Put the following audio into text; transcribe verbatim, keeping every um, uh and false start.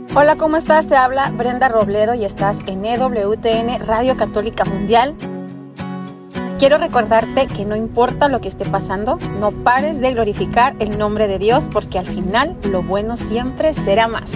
Hola, ¿cómo estás? Te habla Brenda Robledo y estás en E W T N Radio Católica Mundial. Quiero recordarte que no importa lo que esté pasando, no pares de glorificar el nombre de Dios porque al final lo bueno siempre será más.